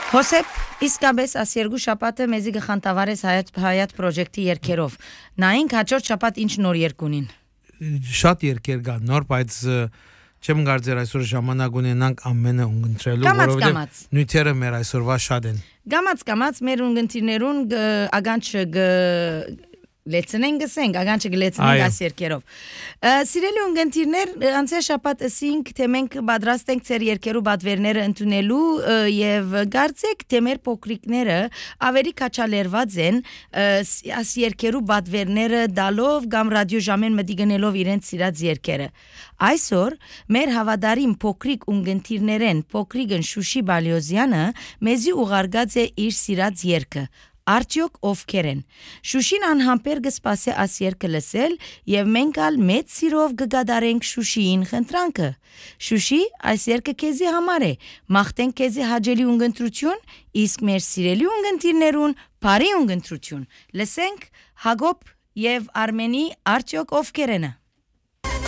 Հոսեփ, իսկապես այս երկու շաբաթը մեզի գխանտավարես հայատ պրոջեկտի երկերով։ Նայինք հաջորդ շաբաթ ինչ նոր երկ ունին։ Շատ երկեր կան նոր, բայց չեմ կարծեր այսօր ժամանակ ունենանք ամենը ունգընտրելու, որովհետև նյութերը մեր այսօրվա շատ են։ Կամաց մեր ունգընտիրներուն ագանչը լեցնեն գսենք, ագանչը գլեցնենք այս երկերով։ Սիրելի ունգընտիրներ, անցյալ շաբաթ ասինք, թե մենք պատրաստ ենք ձեր երկերու բադվերները ընդունելու եւ գարցեք, թե մեր փոքրիկները ավելի քաչալերված են այս երկերու բադվերները դալով կամ ռադիոժամեն մտի գնելով իրենց սիրած երկերը։ Այսօր մեր հավադարին փոքրիկ ունգընտիրներեն փոքրիկն Շուշի Բալյոզյանը մեզի ուղարկած է իր սիրած երկը։ Արդյոք ովքեր են։ Շուշին անհամբեր կսպասե այս երգը լսել եւ մենք ալ մեծ սիրով կգադարենք Շուշիին խնդրանքը։ Շուշի, այս երգը քեզի համար է։ Մաղթենք քեզի հաջելի ունգընտրություն, իսկ մեր սիրելի ունգընտիրներուն բարի ունգընտրություն։ Լսենք Հակոբ եւ Արմենի արդյոք ովքեր են։